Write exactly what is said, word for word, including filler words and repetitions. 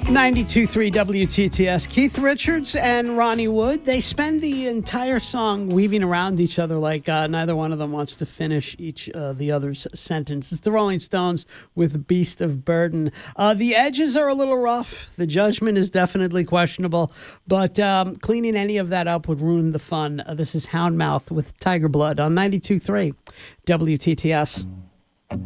ninety-two point three W T T S. Keith Richards and Ronnie Wood, they spend the entire song weaving around each other like uh, neither one of them wants to finish each uh, the other's sentence. It's the Rolling Stones with Beast of Burden. Uh, the edges are a little rough. The judgment is definitely questionable, but um, cleaning any of that up would ruin the fun. Uh, this is Houndmouth with Tiger Blood on ninety-two point three W T T S.